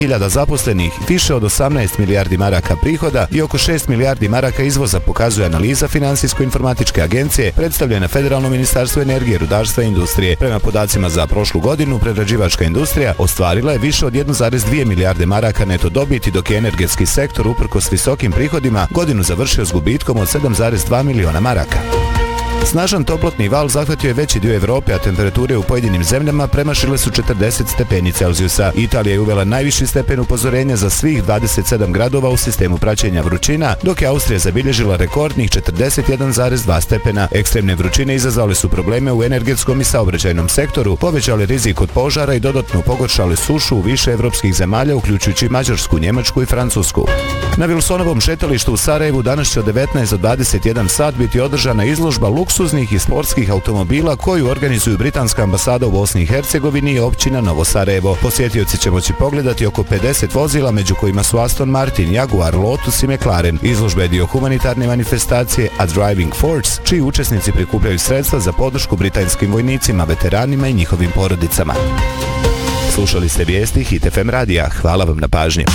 hiljada zaposlenih, više od 18 milijardi maraka prihoda i oko 6 milijardi maraka izvoza, pokazuje analiza Finansijsko-informatičke agencije predstavljena Federalno ministarstvo energije, rudarstva i industrije. Prema podacima za prošlu godinu, prerađivačka industrija ostvarila je više od 1,2 milijarde maraka neto dobiti, dok je energetski sektor uprkos visokim prihodima godinu završio s gubitkom od 7,2 miliona maraka. Snažan toplotni val zahvatio je veći dio Evrope, a temperature u pojedinim zemljama premašile su 40 stepeni Celzijusa. Italija je uvela najviši stepen upozorenja za svih 27 gradova u sistemu praćenja vrućina, dok je Austrija zabilježila rekordnih 41,2 stepena. Ekstremne vrućine izazvale su probleme u energetskom i saobraćajnom sektoru, povećale rizik od požara i dodatno pogoršale sušu u više evropskih zemalja, uključujući Mađarsku, Njemačku i Francusku. Na Wilsonovom šetalištu u Sarajevu danas će od 19 do 21 sat biti održana izložba luksuznih i sportskih automobila koju organizuju Britanska ambasada u Bosni i Hercegovini i općina Novo Sarajevo. Posjetioci će moći pogledati oko 50 vozila, među kojima su Aston Martin, Jaguar, Lotus i McLaren. Izložba je dio humanitarne manifestacije A Driving Force, čiji učesnici prikupljaju sredstva za podršku britanskim vojnicima, veteranima i njihovim porodicama. Slušali ste vijesti Hit FM radija. Hvala vam na pažnji.